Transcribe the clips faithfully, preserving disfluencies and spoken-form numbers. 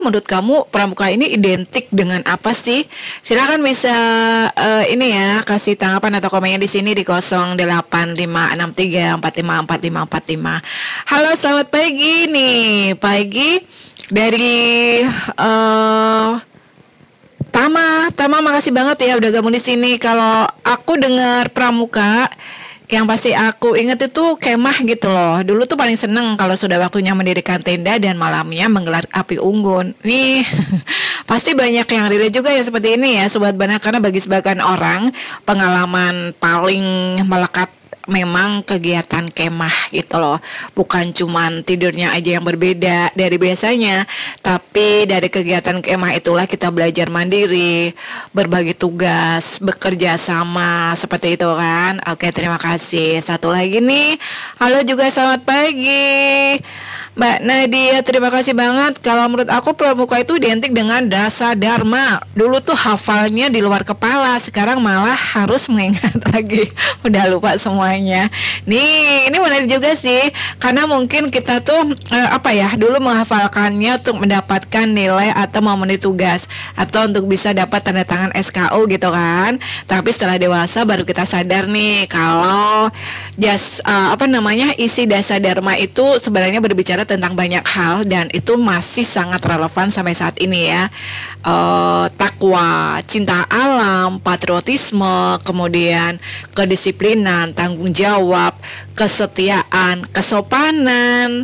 menurut kamu pramuka ini identik dengan apa sih? Silakan bisa eh, ini ya kasih tanggapan atau komennya di sini di nol delapan lima enam tiga empat lima empat lima empat lima. Halo, selamat pagi nih. Pagi dari eh Tama, Tama makasih banget ya udah gabung di sini. Kalau aku dengar pramuka, yang pasti aku inget itu kemah gitu loh. Dulu tuh paling seneng kalau sudah waktunya mendirikan tenda dan malamnya menggelar api unggun. Nih, pasti banyak yang relate juga ya seperti ini ya, Sobat Bana. Karena bagi sebagian orang, pengalaman paling melekat memang kegiatan kemah gitu loh. Bukan cuman tidurnya aja yang berbeda dari biasanya, tapi dari kegiatan kemah itulah kita belajar mandiri, berbagi tugas, bekerja sama, seperti itu kan. Oke, terima kasih. Satu lagi nih, halo juga, selamat pagi Mbak Nadia, terima kasih banget. Kalau menurut aku pramuka itu identik dengan dasa dharma. Dulu tuh hafalnya di luar kepala, sekarang malah harus mengingat lagi. Udah lupa semuanya. Nih, ini menarik juga sih, karena mungkin kita tuh eh, apa ya, dulu menghafalkannya untuk mendapatkan nilai atau memenuhi tugas atau untuk bisa dapat tanda tangan S K U gitu kan. Tapi setelah dewasa baru kita sadar nih kalau jas eh, apa namanya isi dasa dharma itu sebenarnya berbicara tentang banyak hal dan itu masih sangat relevan sampai saat ini ya. Uh, takwa, cinta alam, patriotisme, kemudian kedisiplinan, tanggung jawab, kesetiaan, kesopanan,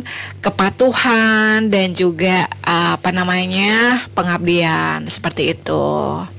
kepatuhan, dan juga uh, apa namanya pengabdian, seperti itu.